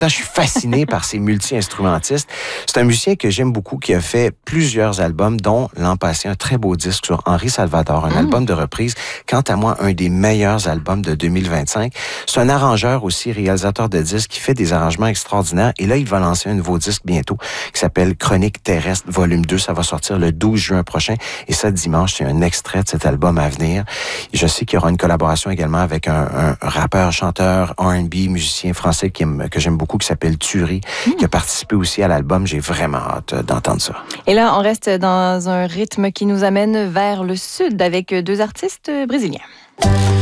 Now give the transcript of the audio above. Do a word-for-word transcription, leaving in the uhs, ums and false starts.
Je suis fasciné par ces multi-instrumentistes. C'est un musicien que j'aime beaucoup, qui a fait plusieurs albums, dont l'an passé un très beau disque sur Henri Salvador, un mmh. album de reprise. Quant à moi, un des meilleurs albums de deux mille vingt-cinq. C'est un arrangeur aussi, réalisateur de disques, qui fait des arrangements extraordinaires. Et là, il va lancer un nouveau disque bientôt qui s'appelle Chronique terrestre, volume deux. Ça va sortir le douze juin prochain. Et ça, dimanche, c'est un extrait de cet album à venir. Je sais qu'il y aura une collaboration également avec un, un rappeur, chanteur, R and B, musicien français qui aime, que j'aime beaucoup, qui s'appelle Thury, mmh. qui a participé aussi à l'album. J'ai vraiment hâte d'entendre ça. Et là, on reste dans un rythme qui nous amène vers le sud avec deux artistes brésiliens.